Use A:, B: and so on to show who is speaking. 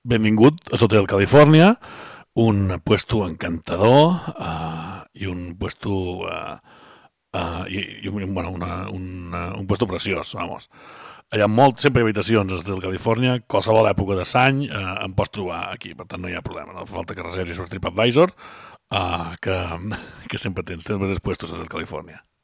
A: Benvingut a Hotel Califòrnia, un puesto encantador i un puesto un puesto preciós, vamos. Hi ha sempre habitacions a Hotel Califòrnia, qualsevol època de l'any em pots trobar aquí, per tant no hi ha problema, no fa falta que reservis per TripAdvisor, que sempre tens puestos a Hotel Califòrnia.